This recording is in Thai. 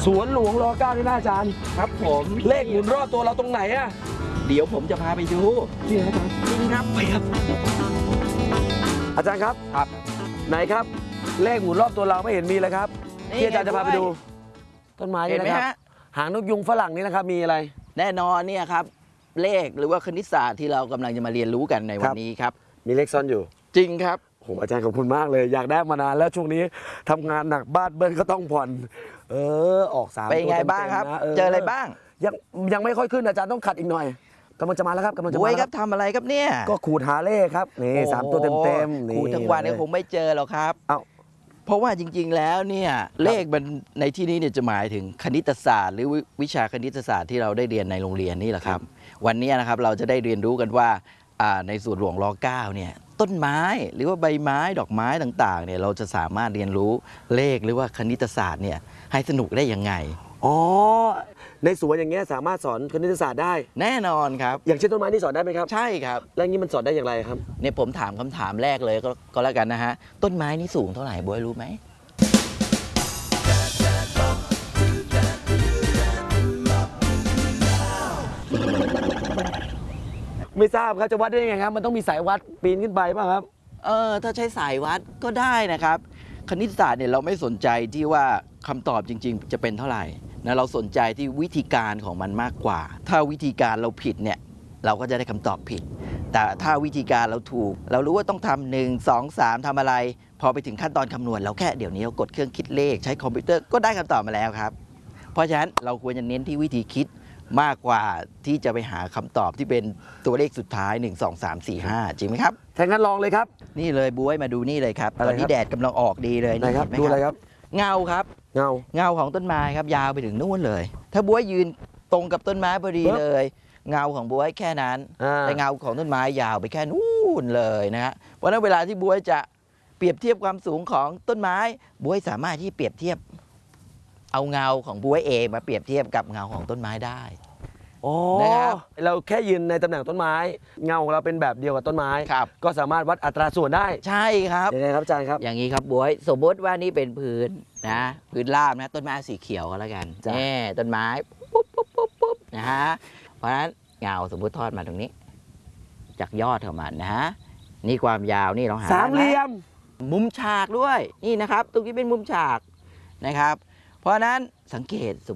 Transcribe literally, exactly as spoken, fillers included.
สวนหลวงรอเก้านี่นะอาจารย์ครับผมเลขหมุนรอบตัวเราตรงไหนอะเดี๋ยวผมจะพาไปดูจริงครับจริงครับไปครับ อาจารย์ครับครับไหนครับ เลขหมุนรอบตัวเราไม่เห็นมีเลยครับที่อาจารย์จะพาไปดู ต้นไม้เห็นี่นไหมนะครับฮะหางนกยุงฝรั่งนี่นะครับมีอะไรแน่นอนเนี่ยครับเลขหรือว่าคณิตศาสตร์ที่เรากำลังจะมาเรียนรู้กันในวันนี้ครับมีเลขซ่อนอยู่จริงครับโอ้โหอาจารย์ขอบคุณมากเลย อยากได้มานานแล้วช่วงนี้ทำงานหนักบ้านเบิ้ลก็ต้องผ่อน เออออกสามเป็นตัวไงเต็มๆบ้างครับนะเจออะไรบ้างยังยังไม่ค่อยขึ้นอาจารย์ต้องขัดอีกหน่อยกำลังจะมาแล้วครับกำลังจะบวมายคแล้รัวบทำอะไรครับเนี่ยก็ขูดหาเลขครับนี่สามตัวเต็มๆโอ้โหนี่ขูดทั้งวันเนี่ยคงไม่เจอหรอกครับเอ้าเพราะว่าจริงๆแล้วเนี่ยเลขมันในที่นี้เนี่ยจะหมายถึงคณิตศาสตร์ หรือวิวิชาคณิตศาสตร์ที่เราได้เรียนในโรงเรียนนี่แหละครับ วันนี้นะครับเราจะได้เรียนรู้กันว่าอ่าในส่วนหลวงรเก้าเนี่ยต้นไม้หรือว่าใบไม้ดอกไม้ต่างๆเนี่ยเราจะสามารถเรียนรู้เลขหรือว่าคณิตศาสตร์เนี่ยให้สนุกได้ยังไงอ๋อในสวนอย่างเงี้ยสามารถสอนคณิตศาสตร์ได้แน่นอนครับอย่างเช่นต้นไม้นี่สอนได้ไหมครับใช่ครับแล้วอย่างนี้มันสอนได้อย่างไรครับเนี่ยผมถามคำถามแรกเลยก็ก็แล้วกันนะฮะต้นไม้นี่สูงเท่าไหร่บวยรู้ไหมไม่ทราบครับจะวัดได้ยังไงครับมันต้องมีสายวัดปีนขึ้นไปป่ะครับเออถ้าใช้สายวัดก็ได้นะครับ คณิตศาสตร์เนี่ยเราไม่สนใจที่ว่าคำตอบจริง ๆ จะเป็นเท่าไหร่นะเราสนใจที่วิธีการของมันมากกว่า ถ้าวิธีการเราผิดเนี่ยเราก็จะได้คำตอบผิด แต่ถ้าวิธีการเราถูก เรารู้ว่าต้องทำหนึ่งสองสามทำอะไร พอไปถึงขั้นตอนคำนวณเราแค่เดี๋ยวนี้เรากดเครื่องคิดเลขใช้คอมพิวเตอร์ก็ได้คำตอบมาแล้วครับ เพราะฉะนั้นเราควรจะเน้นที่วิธีคิดมากกว่าที่จะไปหาคำตอบที่เป็นตัวเลขสุดท้ายหนึ่ง สอง สาม สี่ ห้าจริงไหมครับถ้างั้นลองเลยครับนี่เลยบ๊วยมาดูนี่เลยครับอะไรตอนนี้ครับแดดกำลังออกดีเลยไหนครับเห็หมดูอะไรครับเงาครับเงาเงาของต้นไม้ครับยาวไปถึงนู่นเลย ถ้าบ๊วยยืนตรงกับต้นไม้พอดีปึ๊บเลย เงาของบ๊วยแค่นั้นอ่าแต่เงาของต้นไม้ยาวไปแค่นู่นเลยนะฮะเพราะฉะนั้นเวลาที่บ๊วยจะเปรียบเทียบความสูงของต้นไม้บ๊วยสามารถที่เปรียบเทียบ เอาเงาของบ๊วยเองมาเปรียบเทียบกับเงาของต้นไม้ได้อ๋อนะครับเราแค่ยืนในตำแหน่งต้นไม้ เงาของเราเป็นแบบเดียวกับต้นไม้ครับก็สามารถวัดอัตราส่วนได้ใช่ครับยังไงครับอาจารย์ครับอย่างนี้ครับบ๊วยสมมติว่านี่เป็นพื้นนะพื้นราบนะต้นไม้สีเขียวก็แล้วกันจ้ะนี่ต้นไม้ปุ๊บปุ๊บปุ๊บปุ๊บนะฮะเพราะฉะนั้นเงาสมมติทอดมาตรงนี้ จากยอดของมันนะฮะนี่ความยาวนี่เราหาสามเหลี่ยมมุมฉากด้วยนี่นะครับ ตรงนี้เป็นมุมฉากนะครับ เพราะฉะนั้นสังเกต